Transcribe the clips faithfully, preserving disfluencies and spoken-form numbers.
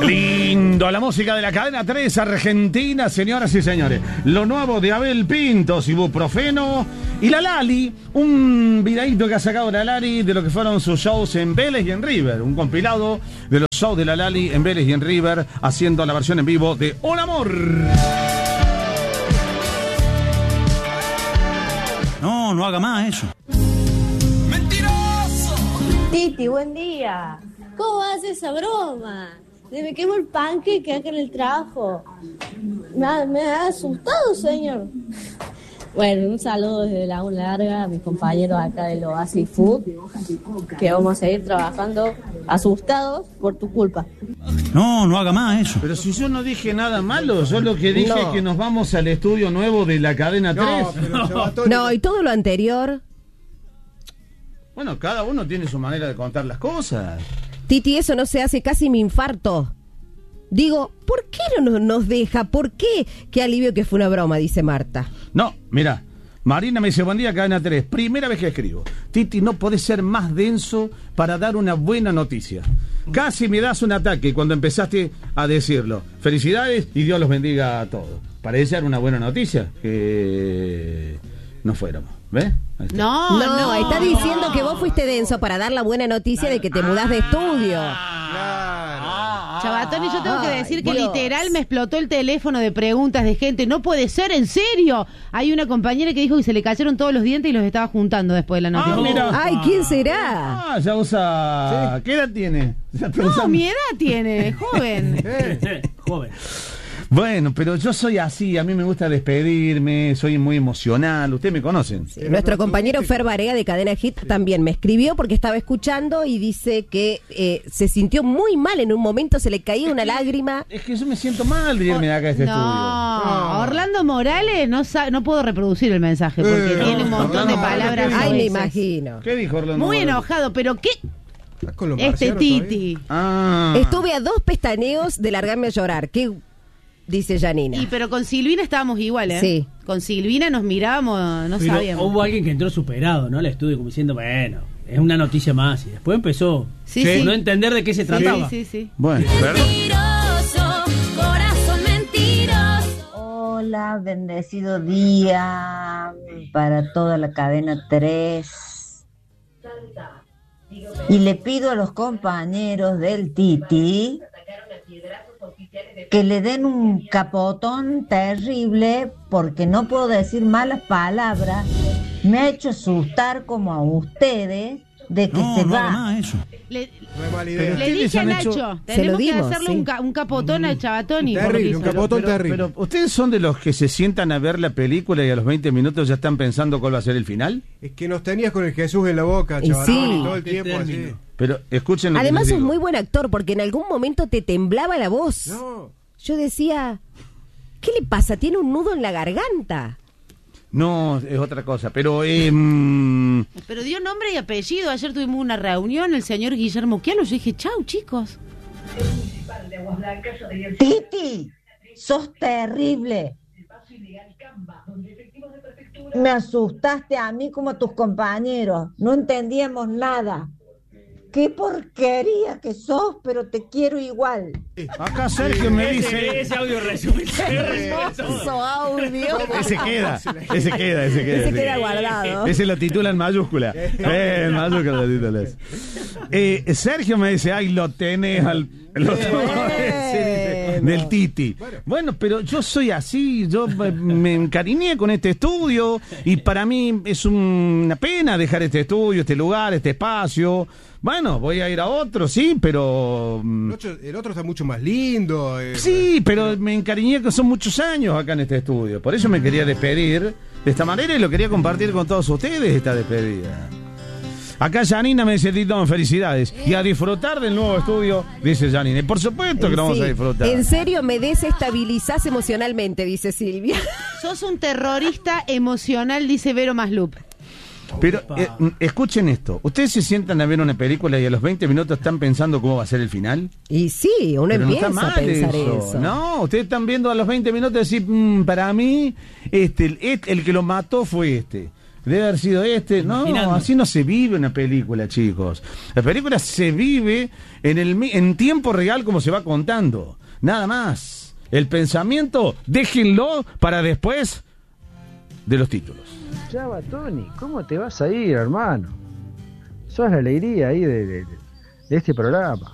Lindo, la música de la cadena tres Argentina, señoras y señores. Lo nuevo de Abel Pintos, Ibuprofeno y la Lali, un videíto que ha sacado la Lali de lo que fueron sus shows en Vélez y en River. Un compilado de los shows de la Lali en Vélez y en River, haciendo la versión en vivo de Un Amor. No, no haga más eso. ¡Mentiroso! Titi, buen día. ¿Cómo haces esa broma? Se me quemó el panqueque acá en el trabajo. Me ha, me ha asustado, señor. Bueno, un saludo desde la U Larga a mis compañeros acá del Oasis Food, que vamos a seguir trabajando asustados por tu culpa. No, no haga más eso. Pero si yo no dije nada malo, yo lo que dije No. es que nos vamos al estudio nuevo de la cadena tres. No, pero Sabatoni- No, y todo lo anterior. Bueno, cada uno tiene su manera de contar las cosas. Titi, eso no se hace, casi me infarto. Digo, ¿por qué no nos- nos deja? ¿Por qué? Qué alivio que fue una broma, dice Marta. No, mira, Marina me dice, buen día, cadena tres. Primera vez que escribo. Titi, no podés ser más denso para dar una buena noticia. Casi me das un ataque cuando empezaste a decirlo. Felicidades y Dios los bendiga a todos. Parece era una buena noticia que no fuéramos. ¿Ves? Ahí está. No, No, no. está diciendo que vos fuiste denso para dar la buena noticia de que te mudás de estudio. Claro. Chabatoni, yo tengo que Ay, decir que Dios. literal me explotó el teléfono de preguntas de gente. No puede ser, ¿en serio? Hay una compañera que dijo que se le cayeron todos los dientes y los estaba juntando después de la noticia. Ah, mira. Ay, ¿quién será? Ah, ya usa... ¿Qué edad tiene? Ya está No, usando- mi edad tiene, joven. Eh, Joven. Bueno, pero yo soy así, a mí me gusta despedirme, soy muy emocional, ustedes me conocen. Sí, nuestro compañero Fer Barea de Cadena Hit también me escribió porque estaba escuchando y dice que eh, se sintió muy mal en un momento, se le caía una lágrima. Es que yo me siento mal de irme de acá a este No, estudio. Orlando Morales no sa- no puedo reproducir el mensaje porque Eh, tiene un no, montón de Orlando palabras. Morales, Ay, me soeces. imagino. ¿Qué dijo Orlando? Muy Morales? enojado, pero ¿qué? ¿Estás con los Este marcianos Titi. Ah. Estuve a dos pestaneos de largarme a llorar. ¿Qué dice Janina? Y pero con Silvina estábamos igual, ¿eh? Sí. Con Silvina nos mirábamos, no Pero sabíamos. hubo alguien que entró superado, ¿no? Al estudio como diciendo, bueno, es una noticia más. Y después empezó Sí, a sí. no entender de qué se Sí, trataba. sí, sí, sí. Bueno, ¿verdad? Mentiroso, corazón mentiroso. Hola, bendecido día para toda la cadena tres. Y le pido a los compañeros del Titi que le den un capotón terrible porque no puedo decir malas palabras. Me ha hecho asustar como a ustedes de que No, se no haga va. más eso. Le, No es mala idea. le ustedes dije a han hecho- Nacho, Se tenemos lo que dimos, hacerle sí. un, ca- un capotón a Chabatoni. por lo que Terrible, hizo. un capotón Pero, terrible. pero, ¿ustedes son de los que se sientan a ver la película y a los veinte minutos ya están pensando cuál va a ser el final? Es que nos tenías con el Jesús en la boca, Y chaval. sí. Todo el Qué tiempo así. término. Pero escuchen lo que Además les sos digo. muy buen actor porque en algún momento te temblaba la voz. No. Yo decía, ¿qué le pasa? Tiene un nudo en la garganta. No, es otra cosa, pero... Eh, mm, Pero dio nombre y apellido. Ayer tuvimos una reunión, el señor Guillermo Quiano. Yo dije, chau, chicos. Titi, sos terrible. Me asustaste a mí como a tus compañeros. No entendíamos nada. Qué porquería que sos, pero te quiero igual. acá Sergio me dice... Ese, ese audio resume. Hermoso audio. Ese queda, ese queda, ese queda. Ese queda guardado. Ese lo titula en mayúscula. Eh, en mayúscula lo titula ese. Eh, Sergio me dice, ay, lo tenés al... lo tenés del Titi. Bueno, pero yo soy así, yo me- me encariñé con este estudio y para mí es un- una pena dejar este estudio, este lugar, este espacio. Bueno, voy a ir a otro, sí, pero... mm, El otro, el otro está mucho más lindo. eh. Sí, pero me encariñé que son muchos años acá en este estudio. Por eso me quería despedir de esta manera y lo quería compartir con todos ustedes esta despedida. Acá Janina me dice, Tito, felicidades. Y a disfrutar del nuevo estudio, dice Janina. Y por supuesto que lo vamos Sí. a disfrutar. En serio, me desestabilizás emocionalmente, dice Silvia. Sos un terrorista emocional, dice Vero Maslup. Pero eh, mm, escuchen esto. ¿Ustedes se sientan a ver una película y a los veinte minutos están pensando cómo va a ser el final? Y sí, uno Pero no empieza está a mal pensar eso. eso. No, ustedes están viendo a los veinte minutos y decir, "Mm, para mí, este, el, el que lo mató fue este. debe haber sido este. No, Imaginando. así no se vive una película, chicos. La película se vive en, el, mi- en tiempo real como se va contando. Nada más. El pensamiento, déjenlo para después de los títulos. Chava, Tony, ¿cómo te vas a ir, hermano? Sos la alegría ahí de, de- de este programa.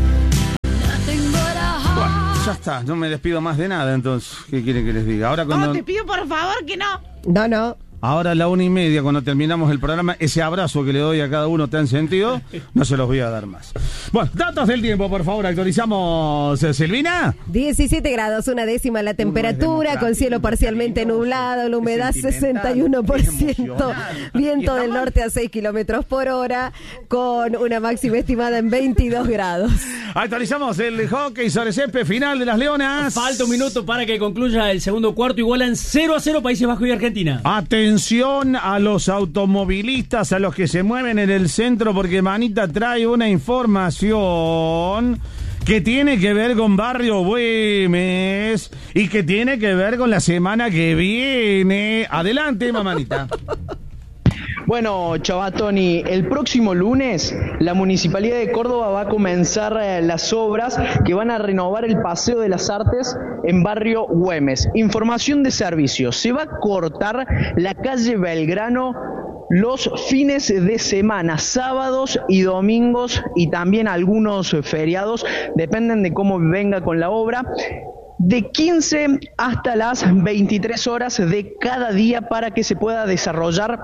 Bueno, ya está, no me despido más de nada, entonces, ¿qué quieren que les diga? Ahora cuando... No, te pido por favor que no. No, no. Ahora a la una y media, cuando terminamos el programa, ese abrazo que le doy a cada uno tan sentido, no se los voy a dar más. Bueno, datos del tiempo, por favor, actualizamos, eh, Silvina. diecisiete grados, una décima la temperatura, con cielo parcialmente nublado, la humedad sesenta y uno por ciento, viento del norte a seis kilómetros por hora, con una máxima estimada en veintidós grados. Actualizamos el hockey sobre césped final de las Leonas. Falta un minuto para que concluya el segundo cuarto. Igualan cero a cero Países Bajos y Argentina. Atención a los automovilistas, a los que se mueven en el centro, porque Manita trae una información que tiene que ver con Barrio Güemes y que tiene que ver con la semana que viene. Adelante, mamanita. Bueno, Chavatoni, el próximo lunes la Municipalidad de Córdoba va a comenzar eh, las obras que van a renovar el Paseo de las Artes en Barrio Güemes. Información de servicio, se va a cortar la calle Belgrano los fines de semana, sábados y domingos y también algunos feriados, dependen de cómo venga con la obra, de quince hasta las veintitrés horas de cada día para que se pueda desarrollar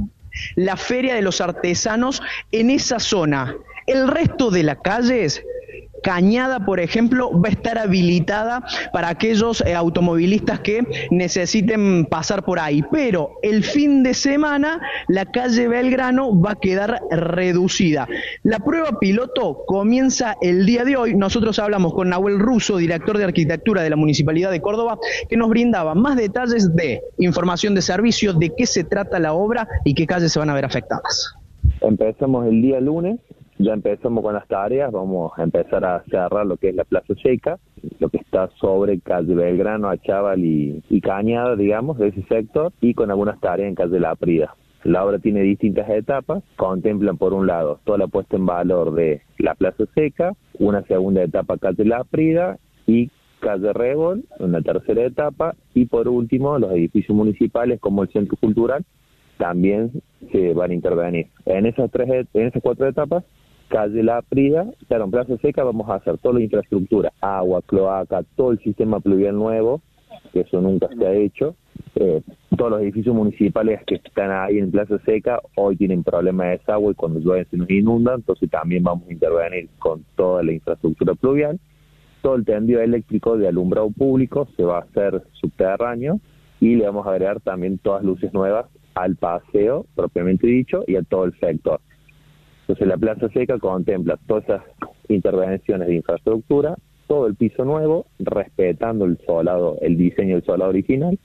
la Feria de los Artesanos en esa zona. El resto de las calles, Cañada, por ejemplo, va a estar habilitada para aquellos eh, automovilistas que necesiten pasar por ahí. Pero el fin de semana, la calle Belgrano va a quedar reducida. La prueba piloto comienza el día de hoy. Nosotros hablamos con Nahuel Russo, director de Arquitectura de la Municipalidad de Córdoba, que nos brindaba más detalles de información de servicio, de qué se trata la obra y qué calles se van a ver afectadas. Empezamos el día lunes, ya empezamos con las tareas, vamos a empezar a cerrar lo que es la Plaza Seca, lo que está sobre calle Belgrano, Achával y, y Cañada, digamos, de ese sector, y con algunas tareas en calle La Prida. La obra tiene distintas etapas, contemplan por un lado toda la puesta en valor de la Plaza Seca, una segunda etapa calle La Prida y calle Rebol, una tercera etapa, y por último los edificios municipales como el Centro Cultural también se van a intervenir. En esas tres, en esas cuatro etapas, calle La Prida, claro, en Plaza Seca vamos a hacer toda la infraestructura, agua, cloaca, todo el sistema pluvial nuevo, que eso nunca se ha hecho. Eh, todos los edificios municipales que están ahí en Plaza Seca hoy tienen problemas de desagüe y cuando llueve se nos inundan, entonces también vamos a intervenir con toda la infraestructura pluvial. Todo el tendido eléctrico de alumbrado público se va a hacer subterráneo y le vamos a agregar también todas luces nuevas al paseo propiamente dicho y a todo el sector. Entonces la Plaza Seca contempla todas esas intervenciones de infraestructura, todo el piso nuevo, respetando el solado, el diseño del solado original,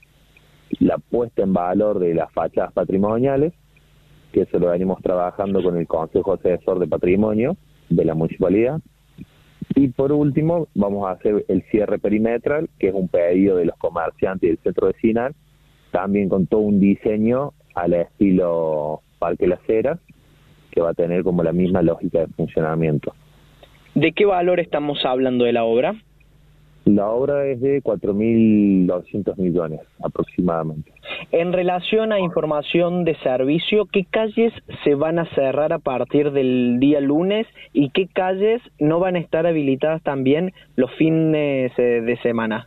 la puesta en valor de las fachadas patrimoniales, que eso lo venimos trabajando con el Consejo Asesor de Patrimonio de la Municipalidad, y por último vamos a hacer el cierre perimetral, que es un pedido de los comerciantes del centro vecinal, también con todo un diseño al estilo Parque Las Heras, que va a tener como la misma lógica de funcionamiento. ¿De qué valor estamos hablando de la obra? La obra es de cuatro mil doscientos millones aproximadamente. En relación a información de servicio, ¿qué calles se van a cerrar a partir del día lunes y qué calles no van a estar habilitadas también los fines de semana?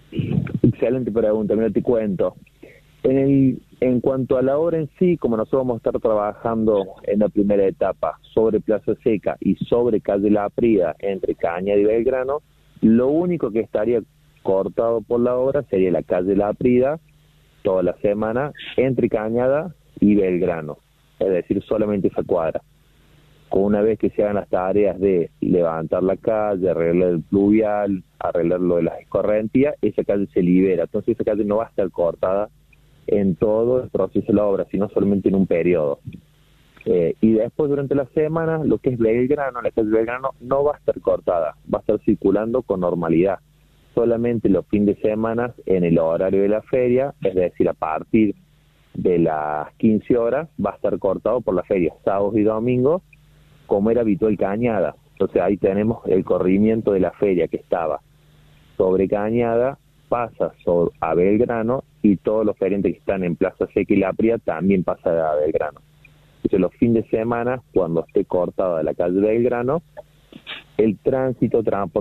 Excelente pregunta, mira, te cuento. En, el, en cuanto a la obra en sí, como nosotros vamos a estar trabajando en la primera etapa sobre Plaza Seca y sobre calle La Prida, entre Cañada y Belgrano, lo único que estaría cortado por la obra sería la calle La Prida toda la semana entre Cañada y Belgrano, es decir, solamente esa cuadra. Con una vez que se hagan las tareas de levantar la calle, arreglar el pluvial, arreglar lo de las escorrentías, esa calle se libera, entonces esa calle no va a estar cortada en todo el proceso de la obra, sino solamente en un periodo. Eh, y después durante la semana, lo que es Belgrano, la calle Belgrano no va a estar cortada, va a estar circulando con normalidad. Solamente los fines de semana en el horario de la feria, es decir, a partir de las quince horas va a estar cortado por la feria, sábados y domingos, como era habitual Cañada. Entonces ahí tenemos el corrimiento de la feria que estaba sobre Cañada, pasa sobre, a Belgrano, y todos los feriantes que están en Plaza Seca y La Pría también pasa a Belgrano. Entonces los fines de semana, cuando esté cortada la calle Belgrano, el tránsito transporte